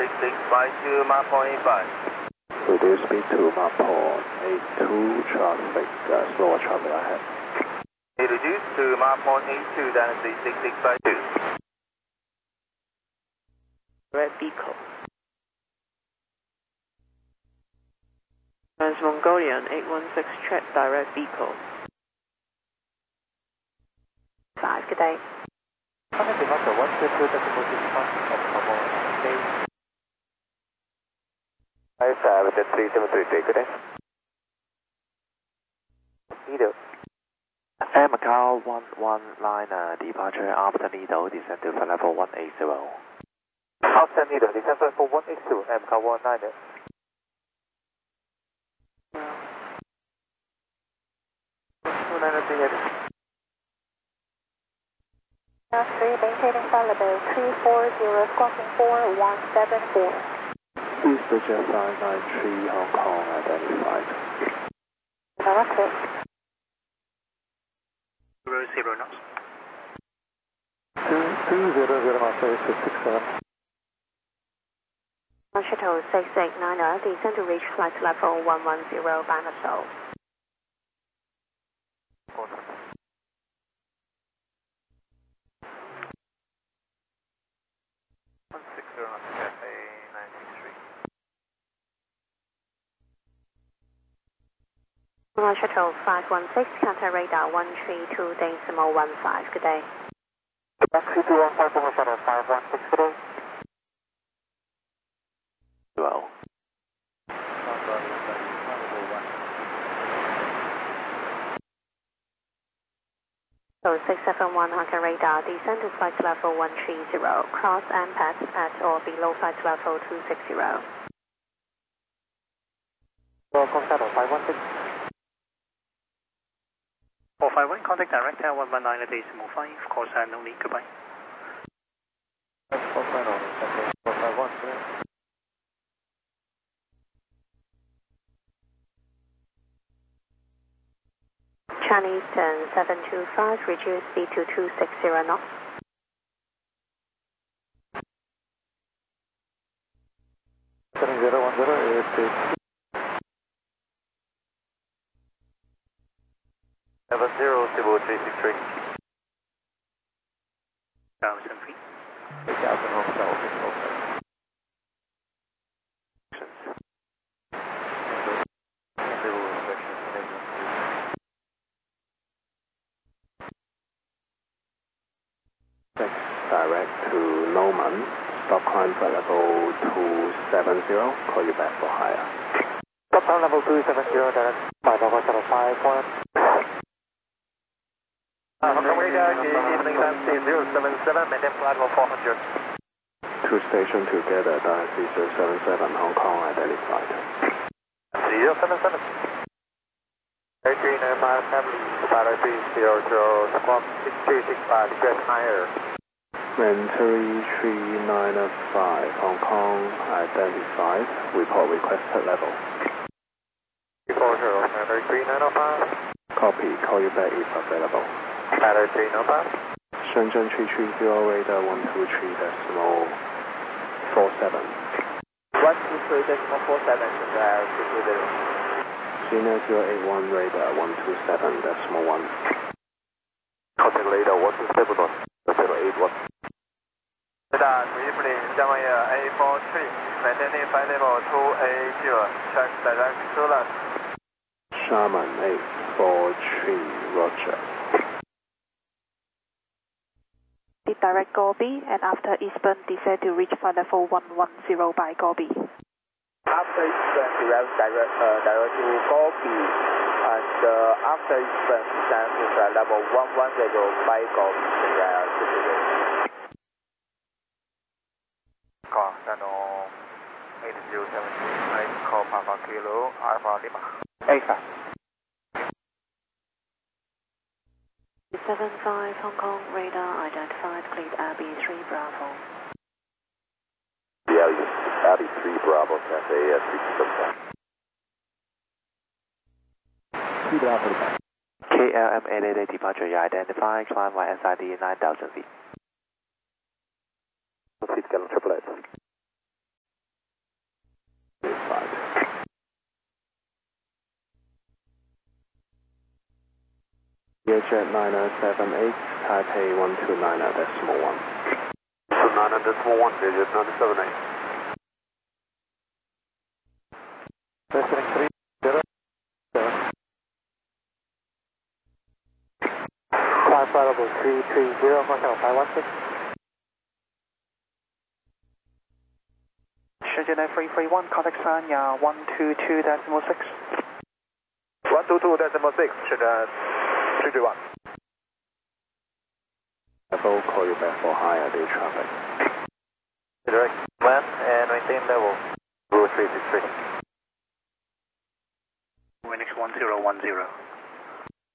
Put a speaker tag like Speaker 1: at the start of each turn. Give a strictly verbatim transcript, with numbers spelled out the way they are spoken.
Speaker 1: six six five two, map point eight five.
Speaker 2: Reduce speed to map point eight two, traffic, uh, slower traffic ahead.
Speaker 1: Reduce to map point eight two, dynasty six six five two.
Speaker 3: Red Beacon. Trans-Mongolian eight one six check direct Beacon. five, good day.
Speaker 4: Contact departure one two two decimal six one of Cabo Bay.
Speaker 1: five five with three seven three, take good day.
Speaker 4: Lido.
Speaker 2: Air Macau one one liner departure after Lido, descend to flight level one eight zero.
Speaker 4: After Lido, descend flight level one eight zero, Air Macau one liner. two niner three heading.
Speaker 5: three, maintaining flight level three four zero, squawking four one seven four.
Speaker 2: East Jet five nine three, Hong Kong identified.
Speaker 5: Okay.
Speaker 4: Zero zero knots.
Speaker 2: Two two zero zero knots, six six seven.
Speaker 5: Shuttle six eight nine zero, descend to reach flight level one one zero by Nassau.
Speaker 4: one six zero knots, Cafe nine six three.
Speaker 5: Shuttle five one six, contact radar one three two decimal one five, good day.
Speaker 4: three two one five, Shuttle five one six, good day.
Speaker 2: Well.
Speaker 5: So six seven one, Hong Kong radar, descend to flight level one three zero, cross M P A T at or below flight level two six zero.
Speaker 4: Welcome, Shuttle five one six. four five one, contact direct Air one one nine decimal five, course and no need, goodbye. four five one, four five one,
Speaker 5: Chinese ten seven two five, reduce speed to two six zero knots.
Speaker 4: seven zero one zero, airspace.
Speaker 1: seven zero, Cebu three six three.
Speaker 4: Thousand feet. Eight thousand home south, six four seven.
Speaker 2: Direct to Norman, stop climb for level two seven zero, call you back for higher.
Speaker 4: Stop climb level two seven zero, direct five over seven five one.
Speaker 1: Hong Kong radar, good evening, Dynasty zero seven seven, maintain flight level four hundred.
Speaker 2: Two stations together, Dynasty zero seven seven, Hong Kong identified.
Speaker 1: zero seven seven.
Speaker 4: Air three nine five, family, Pilot three zero zero, squawk six three six five, jet higher.
Speaker 2: Mentary three nine five, Hong Kong identified, report requested level.
Speaker 4: four zero, Pilot three nine five.
Speaker 2: Copy, call you back if available.
Speaker 4: Pilot three nine five.
Speaker 2: Shenzhen three three zero, radar one two three decimal four seven.
Speaker 4: one two three decimal four seven, uh, six zero.
Speaker 2: Senior zero eight one, radar one two seven decimal one.
Speaker 1: Contact radar one two seven one, zero eight one. Radar briefly, Shanghai A four three, maintaining flight level two eight zero, check direct to left.
Speaker 2: Sharman eight four three, roger.
Speaker 5: The direct Gobi, and after Eastburn, descend to reach flight level one one zero by Gobi.
Speaker 4: After Eastburn, direct, direct, uh, direct to Gobi, and uh, after Eastburn, descend to flight level one one zero by Gobi.
Speaker 1: Call channel eight zero seven three, I call Papa Kilo, Alpha Lima.
Speaker 4: Alpha.
Speaker 5: seven five, Hong Kong radar identified, cleared Abbey three Bravo.
Speaker 1: Yeah, Abbey three Bravo, Cafe three seven seven.
Speaker 2: three Bravo. K L M eight eight eight departure, you identified, climb Y S I D nine thousand feet.
Speaker 1: Seat Gallon triple eight.
Speaker 2: Jet niner seven eight, Taipei one two niner decimal one.
Speaker 1: two niner decimal one, Jet niner seven eight. Listening three zero zero. Climb flight level three three zero, hotel five one six.
Speaker 6: Shenzhen three three one, contact Sanya one two two decimal six.
Speaker 1: one two two decimal six, Shenzhen three three one.
Speaker 2: Level, call you back for higher day traffic.
Speaker 1: Direct land and maintain level three six three.
Speaker 6: Winix one zero one zero.